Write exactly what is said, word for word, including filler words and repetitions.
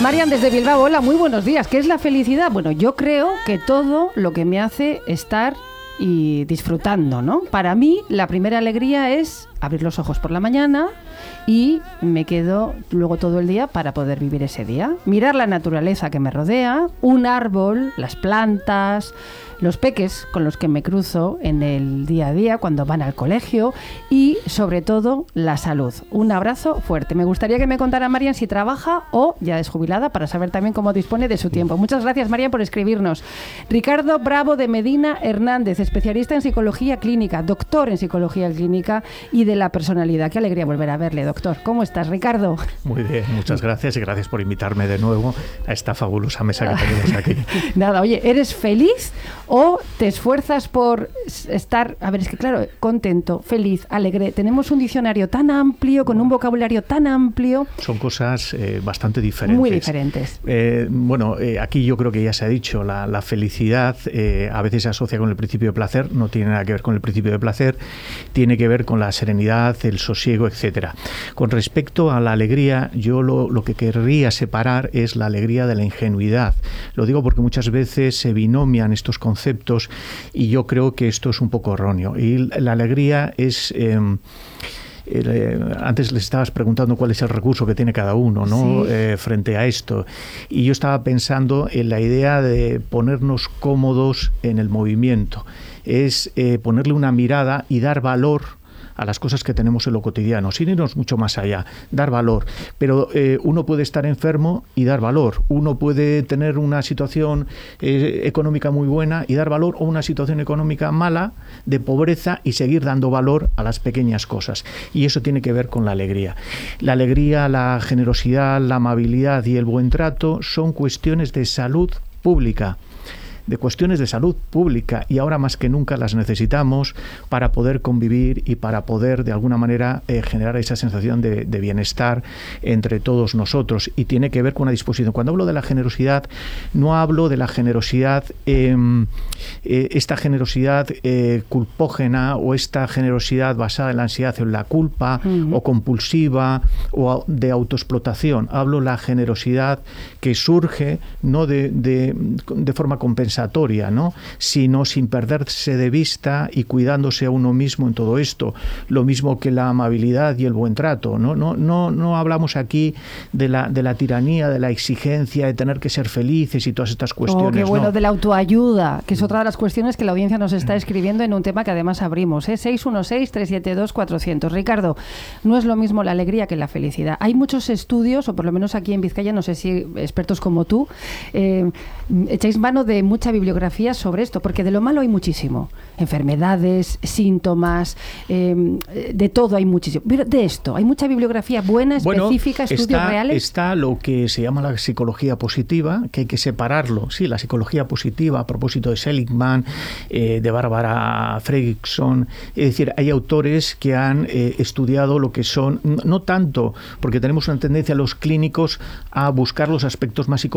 Marian desde Bilbao, hola, muy buenos días. ¿Qué es la felicidad? Bueno, yo creo que todo lo que me hace estar y disfrutando, ¿no? Para mí, la primera alegría es abrir los ojos por la mañana y me quedo luego todo el día para poder vivir ese día. Mirar la naturaleza que me rodea, un árbol, las plantas, los peques con los que me cruzo en el día a día cuando van al colegio y, sobre todo, la salud. Un abrazo fuerte. Me gustaría que me contara Marian si trabaja o ya es jubilada para saber también cómo dispone de su tiempo. Muchas gracias, Marian, por escribirnos. Ricardo Bravo de Medina Hernández, especialista en psicología clínica, doctor en psicología clínica y de la personalidad. Qué alegría volver a verle, doctor. ¿Cómo estás, Ricardo? Muy bien, muchas gracias y gracias por invitarme de nuevo a esta fabulosa mesa que tenemos aquí. Nada, oye, ¿eres feliz o te esfuerzas por estar, a ver, es que claro, contento, feliz, alegre? Tenemos un diccionario tan amplio, con un vocabulario tan amplio. Son cosas eh, bastante diferentes. Muy diferentes. Eh, bueno, eh, aquí yo creo que ya se ha dicho, la, la felicidad eh, a veces se asocia con el principio de placer, no tiene nada que ver con el principio de placer, tiene que ver con la serenidad, el sosiego, etcétera. Con respecto a la alegría, yo lo, lo que querría separar es la alegría de la ingenuidad. Lo digo porque muchas veces se binomian estos conceptos y yo creo que esto es un poco erróneo. Y la alegría es... Eh, Eh, antes les estabas preguntando cuál es el recurso que tiene cada uno, ¿no? Sí. Eh, frente a esto. Y yo estaba pensando en la idea de ponernos cómodos en el movimiento. Es eh, ponerle una mirada y dar valor a las cosas que tenemos en lo cotidiano, sin irnos mucho más allá, dar valor. Pero eh, uno puede estar enfermo y dar valor. Uno puede tener una situación eh, económica muy buena y dar valor, o una situación económica mala, de pobreza, y seguir dando valor a las pequeñas cosas. Y eso tiene que ver con la alegría. La alegría, la generosidad, la amabilidad y el buen trato son cuestiones de salud pública. de cuestiones de salud pública, y ahora más que nunca las necesitamos para poder convivir y para poder de alguna manera eh, generar esa sensación de, de bienestar entre todos nosotros, y tiene que ver con una disposición. Cuando hablo de la generosidad, no hablo de la generosidad eh, eh, esta generosidad eh, culpógena, o esta generosidad basada en la ansiedad o en la culpa, uh-huh. o compulsiva o de autoexplotación. Hablo de la generosidad que surge no de, de, de forma compensada, ¿no? Sino sin perderse de vista y cuidándose a uno mismo en todo esto. Lo mismo que la amabilidad y el buen trato. No, no, no, no hablamos aquí de la, de la tiranía, de la exigencia de tener que ser felices y todas estas cuestiones. Oh, qué bueno, no. De la autoayuda, que es otra de las cuestiones que la audiencia nos está escribiendo en un tema que además abrimos, ¿eh? seis uno seis, tres siete dos, cuatro cero cero. Ricardo, no es lo mismo la alegría que la felicidad. Hay muchos estudios, o por lo menos aquí en Vizcaya, no sé si expertos como tú, eh, echáis mano de mucha bibliografía sobre esto, porque de lo malo hay muchísimo. Enfermedades, síntomas, eh, de todo hay muchísimo. Pero de esto, hay mucha bibliografía buena, específica, bueno, estudios está, reales. Está lo que se llama la psicología positiva, que hay que separarlo. Sí, la psicología positiva, a propósito de Seligman, eh, de Barbara Fredrickson. Es decir, hay autores que han eh, estudiado lo que son, no tanto, porque tenemos una tendencia los clínicos a buscar los aspectos más psicológicos,